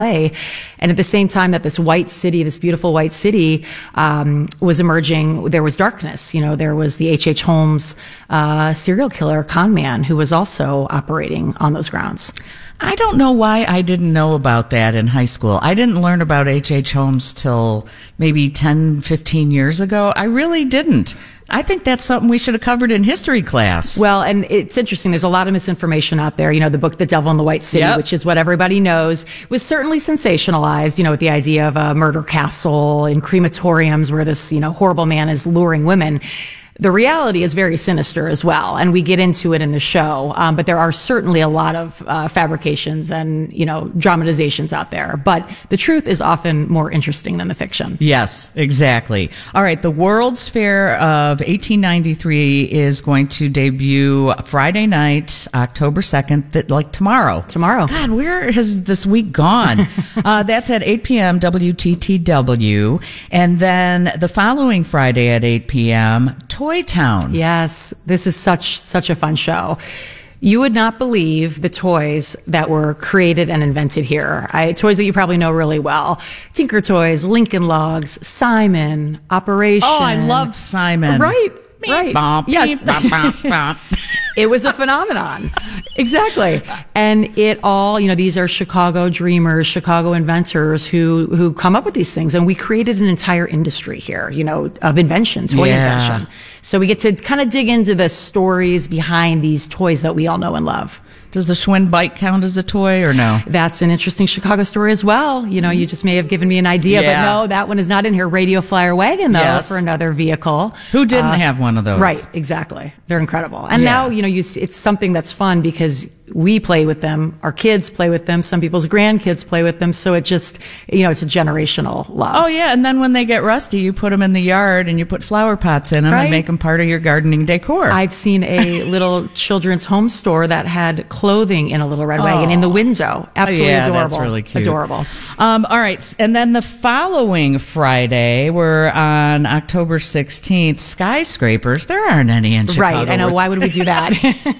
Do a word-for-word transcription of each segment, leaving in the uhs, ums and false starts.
And at the same time that this white city, this beautiful white city, um, was emerging, there was darkness. You know, there was the H H. Holmes, uh, serial killer con man who was also operating on those grounds. I don't know why I didn't know about that in high school. I didn't learn about H H. Holmes till maybe ten, fifteen years ago. I really didn't. I think that's something we should have covered in history class. Well, and it's interesting. There's a lot of misinformation out there. You know, the book, The Devil in the White City, yep. which is what everybody knows, was certainly sensationalized, you know, with the idea of a murder castle in crematoriums where this, you know, horrible man is luring women. The reality is very sinister as well, and we get into it in the show. Um, but there are certainly a lot of uh, fabrications and, you know, dramatizations out there. But the truth is often more interesting than the fiction. Yes, exactly. All right, the World's Fair of eighteen ninety-three is going to debut Friday night, October second, th- like tomorrow. Tomorrow. God, where has this week gone? uh, that's at eight p.m. W T T W. And then the following Friday at eight p.m., Toy Town. Yes, this is such such a fun show. You would not believe the toys that were created and invented here. I, toys that you probably know really well. Tinker Toys, Lincoln Logs, Simon, Operation. Oh, I loved Simon. Right, right. Bop, yes. Bop, bop, bop. It was a phenomenon. Exactly. And it all, you know, these are Chicago dreamers, Chicago inventors who, who come up with these things. And we created an entire industry here, you know, of invention, toy yeah. invention. So we get to kind of dig into the stories behind these toys that we all know and love. Does the Schwinn bike count as a toy or no? That's an interesting Chicago story as well. You know, you just may have given me an idea, yeah. but no, that one is not in here. Radio Flyer Wagon, though, yes. for another vehicle. Who didn't uh, have one of those? Right, exactly. They're incredible. And yeah. now, you know, you, it's something that's fun because we play with them, our kids play with them, some people's grandkids play with them. So it just, you know, it's a generational love. Oh, yeah. And then when they get rusty, you put them in the yard and you put flower pots in them right? and make them part of your gardening decor. I've seen a little children's home store that had clothing in a little red wagon oh. in the window. Absolutely yeah, adorable. That's really cute. Adorable. Um, all right. And then the following Friday, we're on October sixteenth, skyscrapers. There aren't any in Chicago. Right. I know. Why would we do that?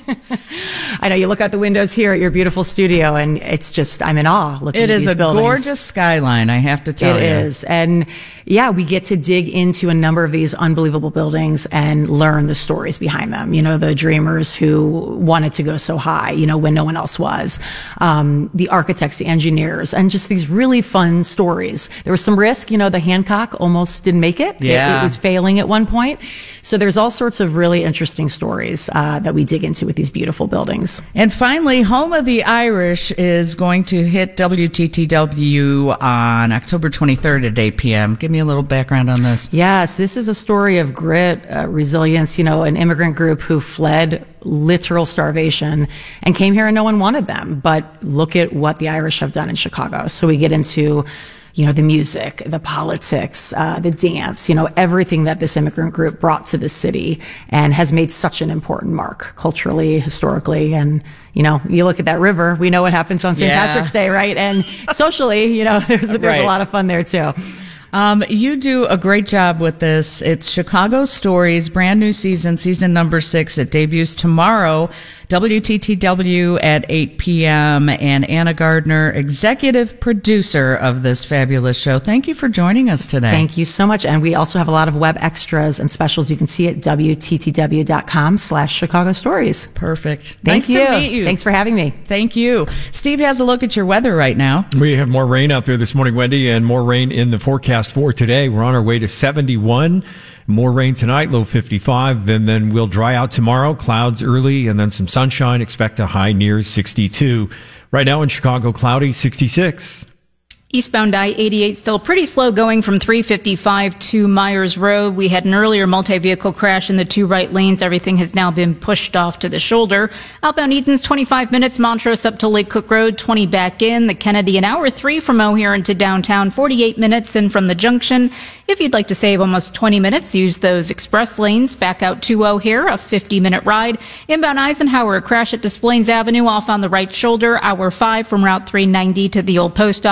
I know you look out the windows here at your beautiful studio and it's just, I'm in awe looking it at these buildings. It is a gorgeous skyline, I have to tell it you. It is. And yeah, we get to dig into a number of these unbelievable buildings and learn the stories behind them. You know, the dreamers who wanted to go so high, you know, when no one else was. Um, the architects, the engineers, and just these really fun stories. There was some risk, you know, the Hancock almost didn't make it. Yeah. It, it was failing at one point. So there's all sorts of really interesting stories, uh, that we dig into with these beautiful buildings. And finally, Home of the Irish is going to hit W T T W on October twenty-third at eight p.m. Give me a little background on this. Yes, this is a story of grit, uh, resilience, you know, an immigrant group who fled literal starvation and came here and no one wanted them. But look at what the Irish have done in Chicago. So we get into, you know, the music, the politics, uh, the dance, you know, everything that this immigrant group brought to the city and has made such an important mark culturally, historically. And, you know, you look at that river, we know what happens on Saint Yeah. Patrick's Day, right? And socially, you know, there's, there's Right. a lot of fun there too. Um, you do a great job with this. It's Chicago Stories, brand new season, season number six. It debuts tomorrow, W T T W at eight p.m. And Anna Gardner, executive producer of this fabulous show. Thank you for joining us today. Thank you so much. And we also have a lot of web extras and specials you can see at W T T W dot com slash Chicago Stories. Perfect. Thank nice you. to meet you. Thanks for having me. Thank you. Steve has a look at your weather right now. We have more rain out there this morning, Wendy, and more rain in the forecast for today. We're on our way to seventy-one. More rain tonight, low fifty-five. Then, then we'll dry out tomorrow. Clouds early and then some sunshine. Expect a high near sixty-two. Right now in Chicago, cloudy, sixty-six. Eastbound I eighty-eight still pretty slow going from three fifty-five to Myers Road. We had an earlier multi-vehicle crash in the two right lanes. Everything has now been pushed off to the shoulder. Outbound Eaton's twenty-five minutes. Montrose up to Lake Cook Road, twenty back in. The Kennedy an hour three from O'Hare into downtown, forty-eight minutes in from the junction. If you'd like to save almost twenty minutes, use those express lanes. Back out to O'Hare, a fifty minute ride. Inbound Eisenhower, a crash at Des Plaines Avenue off on the right shoulder. Hour five from Route three ninety to the old post office.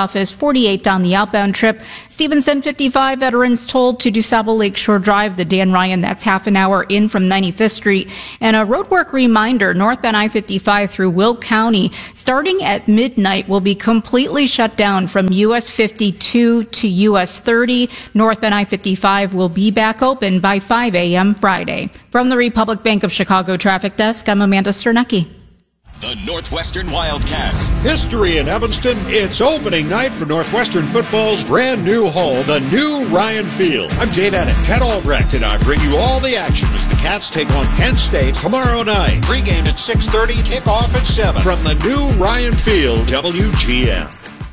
forty-eight on the outbound trip. Stevenson fifty-five veterans told to DuSable Lakeshore Drive. The Dan Ryan, that's half an hour in from ninety-fifth Street. And a roadwork reminder, northbound I fifty-five through Will County, starting at midnight, will be completely shut down from U S fifty-two to U S thirty. Northbound I fifty-five will be back open by five a.m. Friday. From the Republic Bank of Chicago Traffic Desk, I'm Amanda Sternecki. The Northwestern Wildcats. History in Evanston. It's opening night for Northwestern football's brand new home, the new Ryan Field. I'm Jay Bennett, Ted Albrecht, and I bring you all the action as the Cats take on Penn State tomorrow night. Pre-game at six thirty, kickoff at seven. From the new Ryan Field, W G N.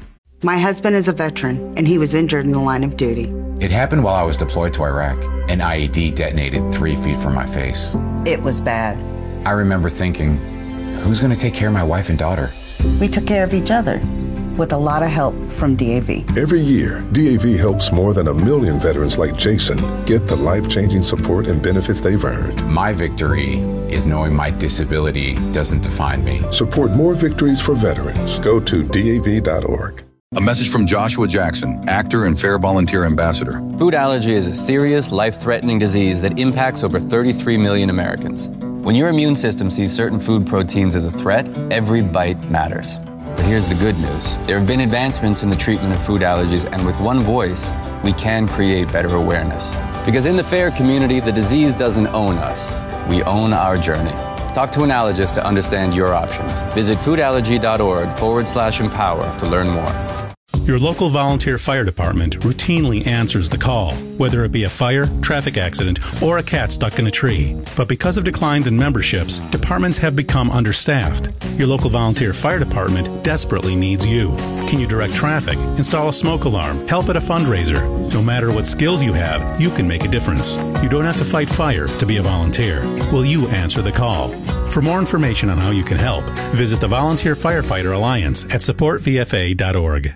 My husband is a veteran, and he was injured in the line of duty. It happened while I was deployed to Iraq. An I E D detonated three feet from my face. It was bad. I remember thinking, who's going to take care of my wife and daughter? We took care of each other with a lot of help from D A V. Every year, D A V helps more than a million veterans like Jason get the life-changing support and benefits they've earned. My victory is knowing my disability doesn't define me. Support more victories for veterans. Go to D A V dot org. A message from Joshua Jackson, actor and Fair Volunteer Ambassador. Food allergy is a serious, life-threatening disease that impacts over thirty-three million Americans. When your immune system sees certain food proteins as a threat, every bite matters. But here's the good news. There have been advancements in the treatment of food allergies, and with one voice, we can create better awareness. Because in the FAIR community, the disease doesn't own us. We own our journey. Talk to an allergist to understand your options. Visit foodallergy.org forward slash empower to learn more. Your local volunteer fire department routinely answers the call, whether it be a fire, traffic accident, or a cat stuck in a tree. But because of declines in memberships, departments have become understaffed. Your local volunteer fire department desperately needs you. Can you direct traffic, install a smoke alarm, help at a fundraiser? No matter what skills you have, you can make a difference. You don't have to fight fire to be a volunteer. Will you answer the call? For more information on how you can help, visit the Volunteer Firefighter Alliance at support v f a dot org.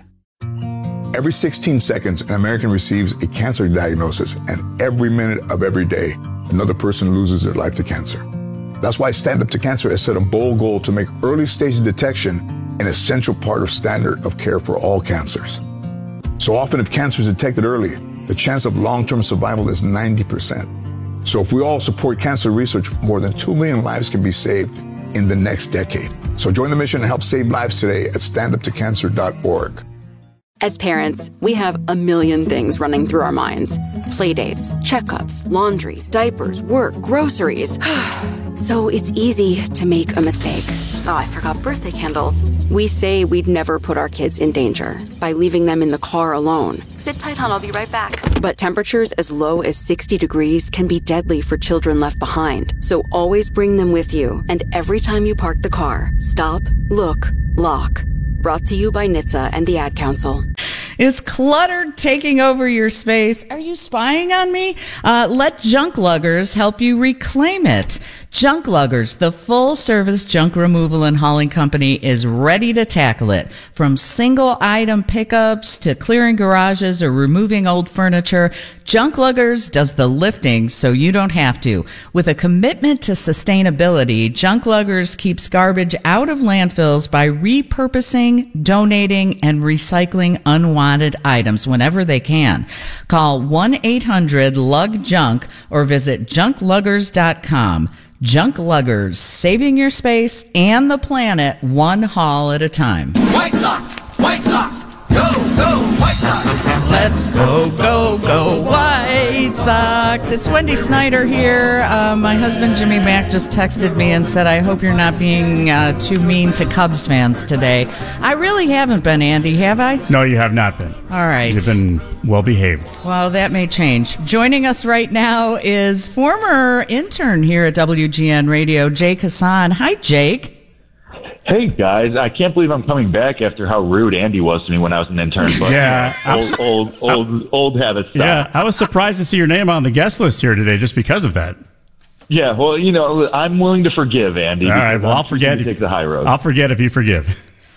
Every sixteen seconds, an American receives a cancer diagnosis, and every minute of every day, another person loses their life to cancer. That's why Stand Up to Cancer has set a bold goal to make early stage detection an essential part of standard of care for all cancers. So often, if cancer is detected early, the chance of long-term survival is ninety percent. So if we all support cancer research, more than two million lives can be saved in the next decade. So join the mission and help save lives today at stand up to cancer dot org. As parents, we have a million things running through our minds. Playdates, checkups, laundry, diapers, work, groceries. So it's easy to make a mistake. Oh, I forgot birthday candles. We say we'd never put our kids in danger by leaving them in the car alone. Sit tight, hon, I'll be right back. But temperatures as low as sixty degrees can be deadly for children left behind. So always bring them with you. And every time you park the car, stop, look, lock. Brought to you by N H T S A and the Ad Council. Is clutter taking over your space? Are you spying on me? Uh, let Junk Luggers help you reclaim it. Junk Luggers, the full-service junk removal and hauling company, is ready to tackle it. From single-item pickups to clearing garages or removing old furniture, Junk Luggers does the lifting so you don't have to. With a commitment to sustainability, Junk Luggers keeps garbage out of landfills by repurposing, donating, and recycling unwanted items whenever they can. Call one eight hundred lug junk or visit junk luggers dot com. Junk Luggers, saving your space and the planet one haul at a time. White Sox! White Sox! Go, go, White Sox! Let's go, go, go, White Sox. It's Wendy Snyder here. Uh, my husband, Jimmy Mack, just texted me and said, I hope you're not being uh, too mean to Cubs fans today. I really haven't been, Andy, have I? No, you have not been. All right. You've been well behaved. Well, that may change. Joining us right now is former intern here at W G N Radio, Jake Hassan. Hi, Jake. Hey, guys. I can't believe I'm coming back after how rude Andy was to me when I was an intern. But yeah. Old, old, old, old habits. Yeah, I was surprised to see your name on the guest list here today just because of that. Yeah, well, you know, I'm willing to forgive, Andy. All right, well, I'll forget. If, take the high road. I'll forget if you forgive.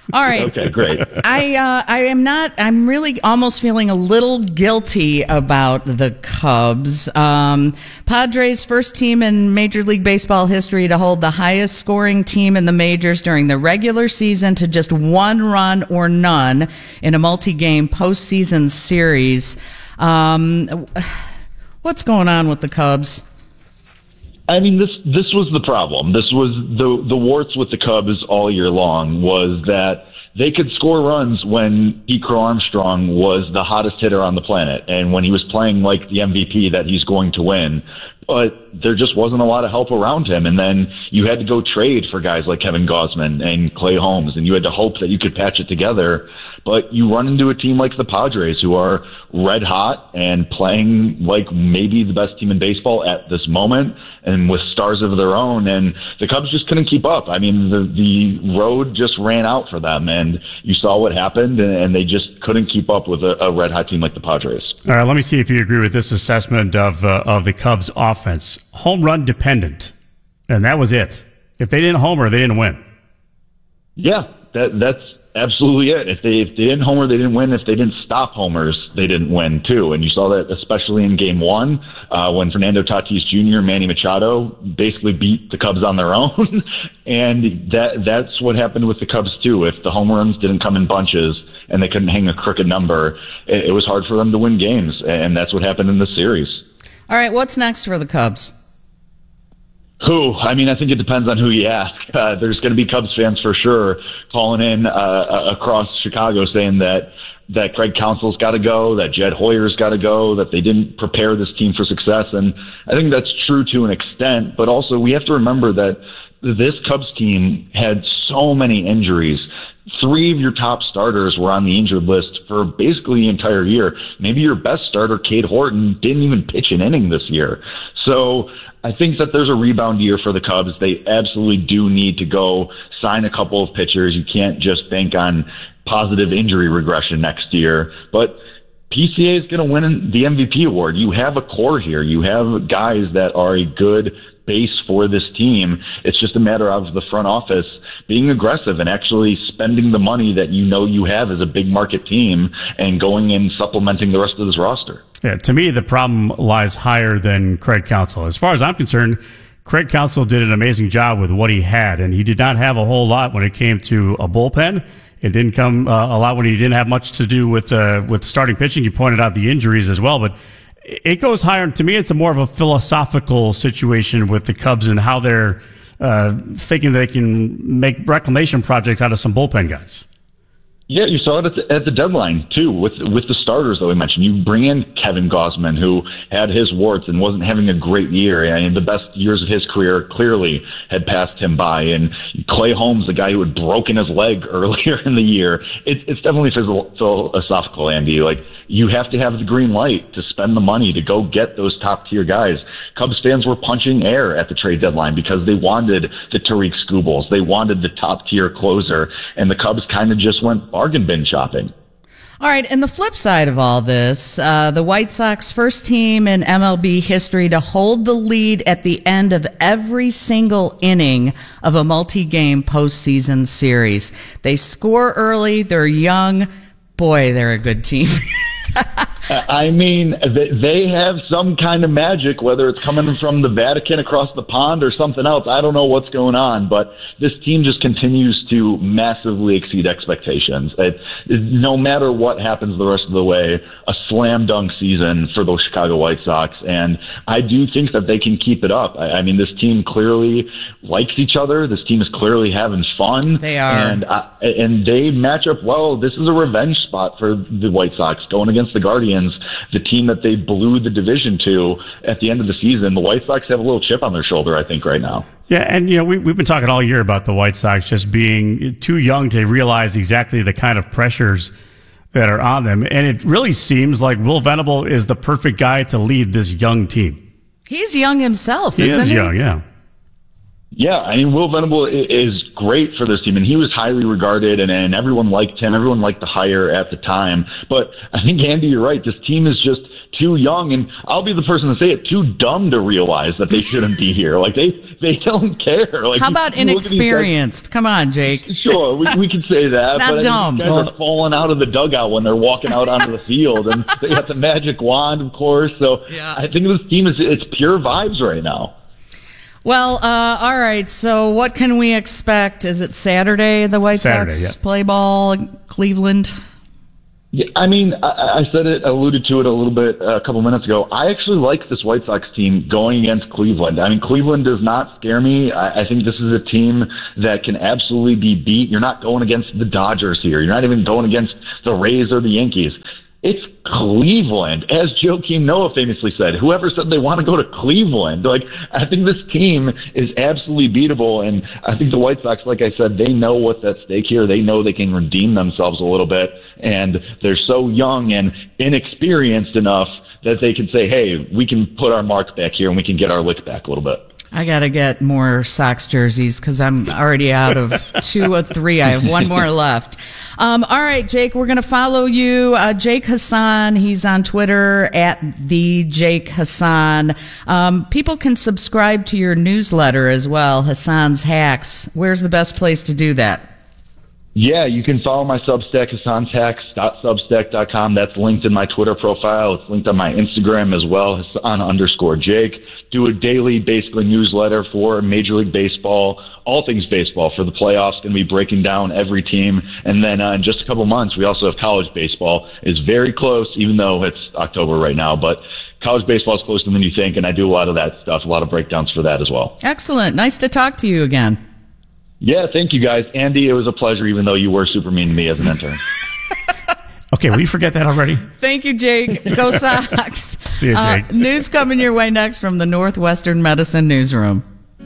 All right. Okay, great. I uh, I am not. I'm really almost feeling a little guilty about the Cubs. Um, Padres, first team in Major League Baseball history to hold the highest scoring team in the majors during the regular season to just one run or none in a multi-game postseason series. Um, what's going on with the Cubs? I mean, this this was the problem. This was the the warts with the Cubs all year long, was that they could score runs when Pete Crow Armstrong was the hottest hitter on the planet and when he was playing like the M V P that he's going to win. But there just wasn't a lot of help around him. And then you had to go trade for guys like Kevin Gausman and Clay Holmes, and you had to hope that you could patch it together. But you run into a team like the Padres, who are red hot and playing like maybe the best team in baseball at this moment and with stars of their own. And the Cubs just couldn't keep up. I mean, the, the road just ran out for them, and you saw what happened, and, and they just couldn't keep up with a, a red hot team like the Padres. All right, let me see if you agree with this assessment of uh, of the Cubs offense. Home run dependent. And that was it. If they didn't homer, they didn't win. Yeah, that that's absolutely it. If they if they didn't homer, they didn't win. If they didn't stop homers, they didn't win too. And you saw that especially in Game One uh, when Fernando Tatis Junior and Manny Machado basically beat the Cubs on their own. And that that's what happened with the Cubs too. If the home runs didn't come in bunches and they couldn't hang a crooked number, it, it was hard for them to win games. And that's what happened in the series. All right, what's next for the Cubs? Who? I mean, I think it depends on who you ask. Uh, there's going to be Cubs fans for sure calling in uh, across Chicago saying that that Craig Counsell's got to go, that Jed Hoyer's got to go, that they didn't prepare this team for success. And I think that's true to an extent, but also we have to remember that this Cubs team had so many injuries. Three of your top starters were on the injured list for basically the entire year. Maybe your best starter, Cade Horton, didn't even pitch an inning this year. So I think that there's a rebound year for the Cubs. They absolutely do need to go sign a couple of pitchers. You can't just bank on positive injury regression next year. But P C A is going to win the M V P award. You have a core here. You have guys that are a good base for this team. It's just a matter of the front office being aggressive and actually spending the money that you know you have as a big market team and going and supplementing the rest of this roster. Yeah, to me, the problem lies higher than Craig Counsell. As far as I'm concerned, Craig Counsell did an amazing job with what he had, and he did not have a whole lot when it came to a bullpen. It didn't come uh, a lot when he didn't have much to do with uh, with starting pitching. You pointed out the injuries as well, but it goes higher. To me, it's a more of a philosophical situation with the Cubs and how they're uh, thinking they can make reclamation projects out of some bullpen guys. Yeah, you saw it at the, at the deadline, too, with with the starters that we mentioned. You bring in Kevin Gausman, who had his warts and wasn't having a great year. I mean, the best years of his career clearly had passed him by. And Clay Holmes, the guy who had broken his leg earlier in the year, it, it's definitely philosophical, Andy. Like, you have to have the green light to spend the money to go get those top-tier guys. Cubs fans were punching air at the trade deadline because they wanted the Tariq Skubals. They wanted the top-tier closer, and the Cubs kind of just went bargain bin shopping. All right, and the flip side of all this, uh, the White Sox, first team in M L B history to hold the lead at the end of every single inning of a multi-game postseason series. They score early, they're young. Boy, they're a good team. I mean, they have some kind of magic, whether it's coming from the Vatican across the pond or something else. I don't know what's going on, but this team just continues to massively exceed expectations. It, it, no matter what happens the rest of the way, a slam dunk season for the Chicago White Sox. And I do think that they can keep it up. I, I mean, this team clearly likes each other. This team is clearly having fun. They are. And, uh, and they match up well. This is a revenge spot for the White Sox going against the Guardians. The team that they blew the division to at the end of the season. The White Sox have a little chip on their shoulder, I think, right now. Yeah, and you know, we, we've been talking all year about the White Sox just being too young to realize exactly the kind of pressures that are on them. And it really seems like Will Venable is the perfect guy to lead this young team. He's young himself, he isn't is he? Young, yeah. Yeah, I mean, Will Venable is great for this team, and he was highly regarded, and, and everyone liked him. Everyone liked the hire at the time. But I think, Andy, you're right. This team is just too young, and I'll be the person to say it, too dumb to realize that they shouldn't be here. Like, they, they don't care. Like, how about inexperienced? Come on, Jake. Sure, we, we could say that. Not but dumb. I mean, guys are falling out of the dugout when they're walking out onto the field, and they got the magic wand, of course. So yeah. I think this team is it's pure vibes right now. Well, uh, all right. So what can we expect? Is it Saturday the White Saturday, Sox yeah. play ball, Cleveland? Yeah, I mean, I, I said it, alluded to it a little bit uh, a couple minutes ago. I actually like this White Sox team going against Cleveland. I mean, Cleveland does not scare me. I, I think this is a team that can absolutely be beat. You're not going against the Dodgers here. You're not even going against the Rays or the Yankees. It's Cleveland. As Joakim Noah famously said, whoever said they want to go to Cleveland, like, I think this team is absolutely beatable. And I think the White Sox, like I said, they know what's at stake here. They know they can redeem themselves a little bit. And they're so young and inexperienced enough that they can say, hey, we can put our mark back here and we can get our lick back a little bit. I got to get more Sox jerseys because I'm already out of two or three. I have one more left. Um, all right, Jake, we're going to follow you. Uh, Jake Hassan, he's on Twitter at the Jake Hassan. Um, people can subscribe to your newsletter as well, Hassan's Hacks. Where's the best place to do that? Yeah, you can follow my Substack, hassans hacks dot substack dot com. That's linked in my Twitter profile. It's linked on my Instagram as well, Hassan underscore Jake. Do a daily, basically, newsletter for Major League Baseball, all things baseball for the playoffs. Going to be breaking down every team. And then uh, in just a couple months, we also have college baseball. It's very close, even though it's October right now. But college baseball is closer than you think, and I do a lot of that stuff, a lot of breakdowns for that as well. Excellent. Nice to talk to you again. Yeah, thank you, guys. Andy, it was a pleasure, even though you were super mean to me as an intern. Okay, we forget that already. Thank you, Jake. Go Sox. See you, Jake. Uh, news coming your way next from the Northwestern Medicine Newsroom.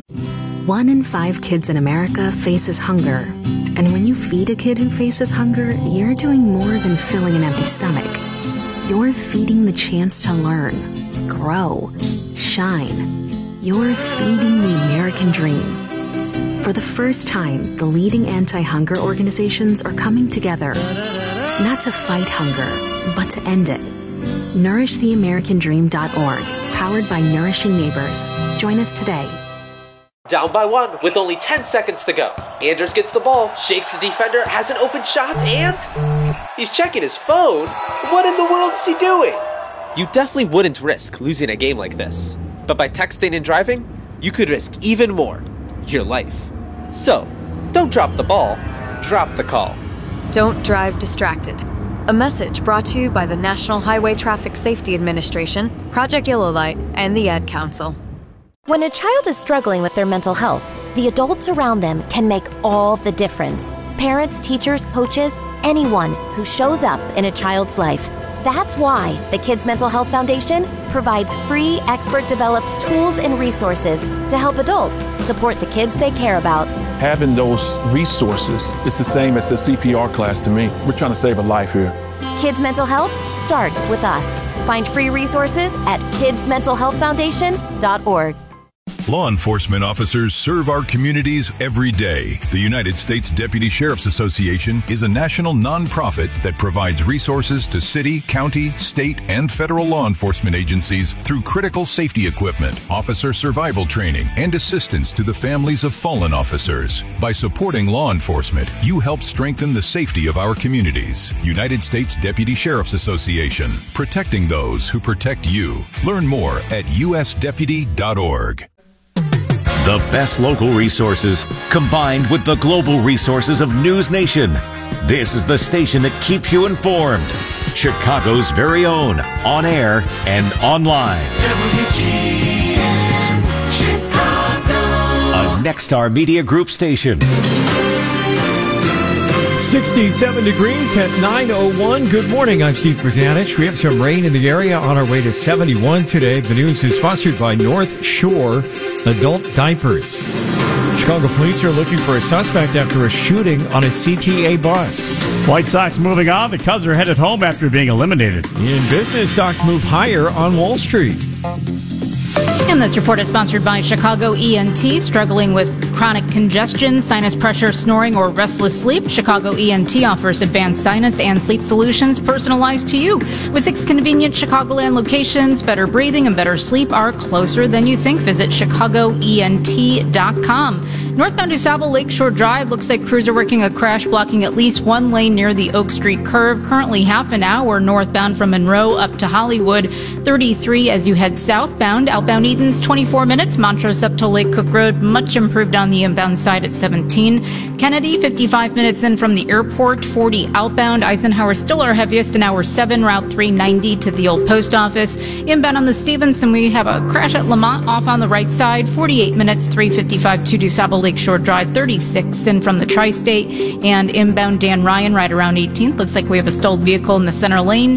One in five kids in America faces hunger. And when you feed a kid who faces hunger, you're doing more than filling an empty stomach. You're feeding the chance to learn, grow, shine. You're feeding the American dream. For the first time, the leading anti-hunger organizations are coming together, not to fight hunger, but to end it. nourish the american dream dot org, powered by Nourishing Neighbors. Join us today. Down by one with only ten seconds to go. Anders gets the ball, shakes the defender, has an open shot, and he's checking his phone. What in the world is he doing? You definitely wouldn't risk losing a game like this. But by texting and driving, you could risk even more. Your life. So, don't drop the ball, drop the call. Don't drive distracted. A message brought to you by the National Highway Traffic Safety Administration, Project Yellow Light, and the Ad Council. When a child is struggling with their mental health, the adults around them can make all the difference. Parents, teachers, coaches, anyone who shows up in a child's life. That's why the Kids Mental Health Foundation provides free, expert-developed tools and resources to help adults support the kids they care about. Having those resources is the same as a C P R class to me. We're trying to save a life here. Kids Mental Health starts with us. Find free resources at kids mental health foundation dot org. Law enforcement officers serve our communities every day. The United States Deputy Sheriff's Association is a national nonprofit that provides resources to city, county, state, and federal law enforcement agencies through critical safety equipment, officer survival training, and assistance to the families of fallen officers. By supporting law enforcement, you help strengthen the safety of our communities. United States Deputy Sheriff's Association, protecting those who protect you. Learn more at u s deputy dot org. The best local resources combined with the global resources of News Nation. This is the station that keeps you informed. Chicago's very own, on air and online. W G N Chicago. A Nexstar Media Group station. sixty-seven degrees at nine oh one. Good morning. I'm Steve Brzanich. We have some rain in the area on our way to seventy-one today. The news is sponsored by North Shore Adult Diapers. Chicago police are looking for a suspect after a shooting on a C T A bus. White Sox moving on. The Cubs are headed home after being eliminated. In business, stocks move higher on Wall Street. And this report is sponsored by Chicago E N T. Struggling with chronic congestion, sinus pressure, snoring, or restless sleep? Chicago E N T offers advanced sinus and sleep solutions personalized to you. With six convenient Chicagoland locations, better breathing and better sleep are closer than you think. Visit chicago e n t dot com. Northbound DuSable Lakeshore Drive looks like crews are working a crash blocking at least one lane near the Oak Street curve. Currently half an hour northbound from Monroe up to Hollywood, thirty-three as you head southbound. Outbound Eden's twenty-four minutes. Montrose up to Lake Cook Road, much improved on the inbound side at seventeen. Kennedy, fifty-five minutes in from the airport, forty outbound. Eisenhower still our heaviest in hour seven, Route three ninety to the old post office. Inbound on the Stevenson, we have a crash at Lamont off on the right side, forty-eight minutes, three fifty-five to DuSable Lakeshore Drive, thirty-six in from the Tri-State. And inbound Dan Ryan right around eighteenth. Looks like we have a stalled vehicle in the center lane.